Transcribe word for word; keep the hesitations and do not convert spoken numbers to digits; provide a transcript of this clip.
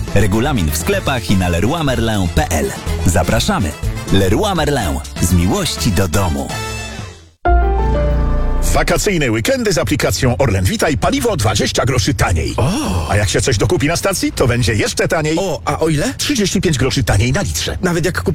Regulamin w sklepach i na leroy merlin kropka p l. Zapraszamy. Leroy Merlin. Z miłości do domu. Wakacyjne weekendy z aplikacją Orlen Witaj, paliwo dwadzieścia groszy taniej. O! A jak się coś dokupi na stacji, to będzie jeszcze taniej. O, a o ile? trzydzieści pięć groszy taniej na litrze. Nawet jak kupię